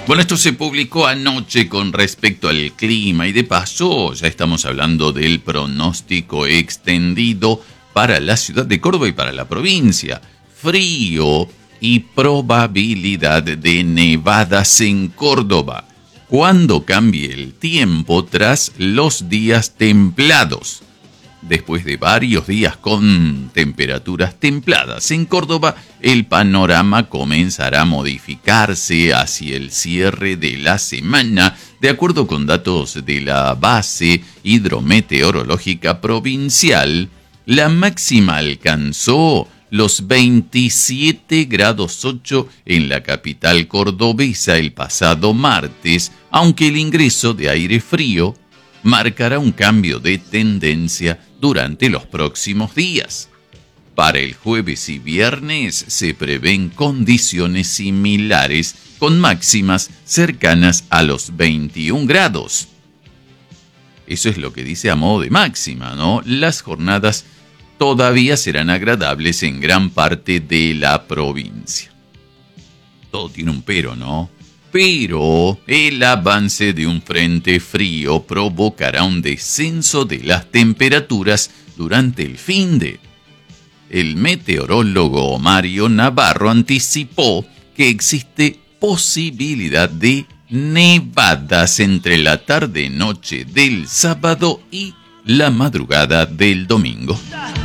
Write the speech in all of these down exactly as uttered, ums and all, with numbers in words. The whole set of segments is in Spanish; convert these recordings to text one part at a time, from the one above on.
Bueno, esto se publicó anoche con respecto al clima y de paso ya estamos hablando del pronóstico extendido para la ciudad de Córdoba y para la provincia. Frío y probabilidad de nevadas en Córdoba cuando cambie el tiempo tras los días templados. Después de varios días con temperaturas templadas en Córdoba, el panorama comenzará a modificarse hacia el cierre de la semana, de acuerdo con datos de la Base Hidrometeorológica Provincial. La máxima alcanzó los veintisiete grados ocho en la capital cordobesa el pasado martes, aunque el ingreso de aire frío marcará un cambio de tendencia durante los próximos días. Para el jueves y viernes se prevén condiciones similares con máximas cercanas a los veintiún grados. Eso es lo que dice a modo de máxima, ¿no? Las jornadas todavía serán agradables en gran parte de la provincia. Todo tiene un pero, ¿no? Pero el avance de un frente frío provocará un descenso de las temperaturas durante el finde. El meteorólogo Mario Navarro anticipó que existe posibilidad de nevadas entre la tarde-noche del sábado y la madrugada del domingo.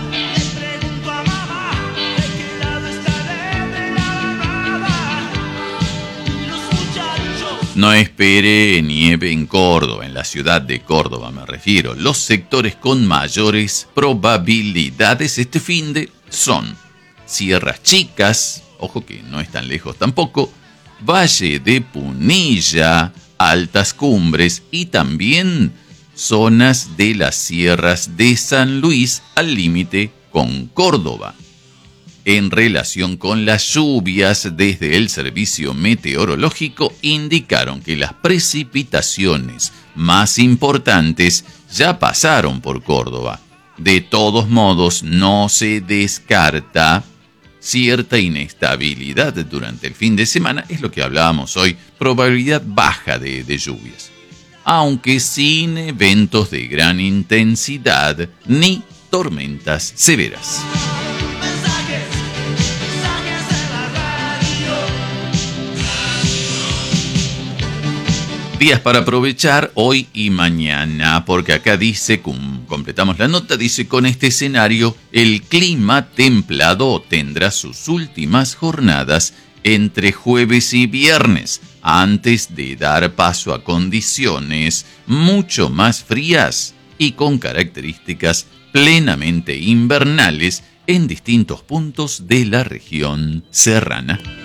No espere nieve en Córdoba, en la ciudad de Córdoba me refiero. Los sectores con mayores probabilidades este finde son Sierras Chicas, ojo que no es tan lejos tampoco, Valle de Punilla, Altas Cumbres y también zonas de las sierras de San Luis al límite con Córdoba. En relación con las lluvias, desde el Servicio Meteorológico indicaron que las precipitaciones más importantes ya pasaron por Córdoba. De todos modos, no se descarta cierta inestabilidad durante el fin de semana, es lo que hablábamos hoy, probabilidad baja de, de lluvias, aunque sin eventos de gran intensidad ni tormentas severas. Días para aprovechar hoy y mañana, porque acá dice, com, completamos la nota, dice: con este escenario, el clima templado tendrá sus últimas jornadas entre jueves y viernes, antes de dar paso a condiciones mucho más frías y con características plenamente invernales en distintos puntos de la región serrana.